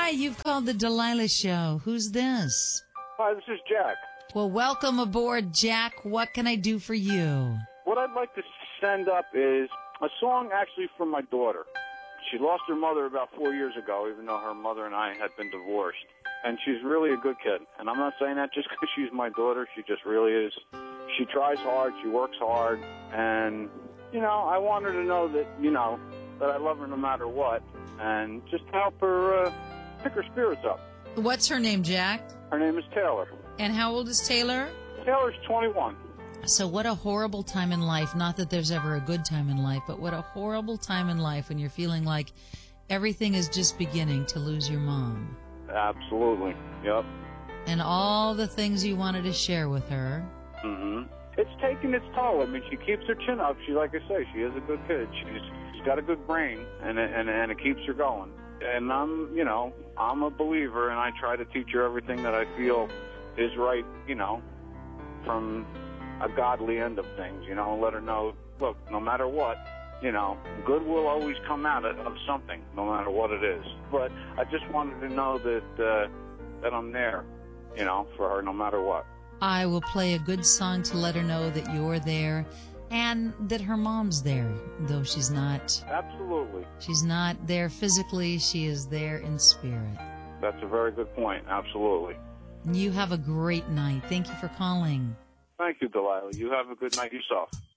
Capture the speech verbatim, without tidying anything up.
Hi, you've called the Delilah Show. Who's this? Hi, this is Jack. Well, welcome aboard, Jack. What can I do for you? What I'd like to send up is a song actually from my daughter. She lost her mother about four years ago, even though her mother and I had been divorced. And she's really a good kid. And I'm not saying that just because she's my daughter. She just really is. She tries hard. She works hard. And, you know, I want her to know that, you know, that I love her no matter what. And just help her uh, pick her spirits up. What's her name, Jack? Her name is Taylor. And how old is Taylor? Taylor's twenty-one. So what a horrible time in life. Not that there's ever a good time in life, but what a horrible time in life when you're feeling like everything is just beginning to lose your mom. Absolutely. Yep. And all the things you wanted to share with her. Mm-hmm. It's taking its toll. I mean, she keeps her chin up. She, like I say, she is a good kid. She's she's got a good brain, and it, and and it keeps her going. And I'm, you know, I'm a believer, and I try to teach her everything that I feel is right, you know, from a godly end of things, you know, and let her know, look, no matter what, you know, good will always come out of, of something, no matter what it is. But I just wanted to know that uh, that I'm there, you know, for her no matter what. I will play a good song to let her know that you're there and that her mom's there, though she's not. Absolutely. She's not there physically. She is there in spirit. That's a very good point. Absolutely. You have a great night. Thank you for calling. Thank you, Delilah. You have a good night yourself.